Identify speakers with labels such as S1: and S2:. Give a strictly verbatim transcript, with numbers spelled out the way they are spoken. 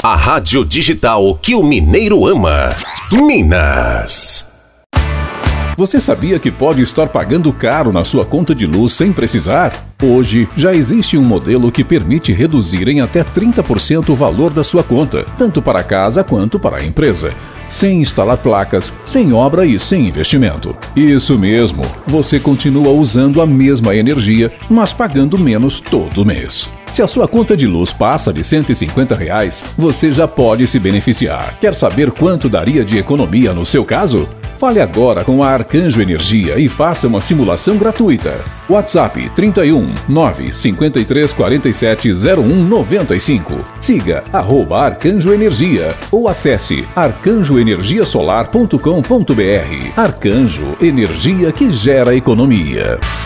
S1: A rádio digital que o mineiro ama. Minas.
S2: Você sabia que pode estar pagando caro na sua conta de luz sem precisar? Hoje, já existe um modelo que permite reduzir em até trinta por cento o valor da sua conta, tanto para a casa quanto para a empresa, sem instalar placas, sem obra e sem investimento. Isso mesmo, você continua usando a mesma energia, mas pagando menos todo mês. Se a sua conta de luz passa de cento e cinquenta reais, você já pode se beneficiar. Quer saber quanto daria de economia no seu caso? Fale agora com a Arcanjo Energia e faça uma simulação gratuita. WhatsApp trinta e um, nove, cinquenta e três, quarenta e sete, zero um, noventa e cinco. Siga arroba Arcanjo Energia ou acesse arcanjo energia solar ponto com ponto br. Arcanjo, energia que gera economia.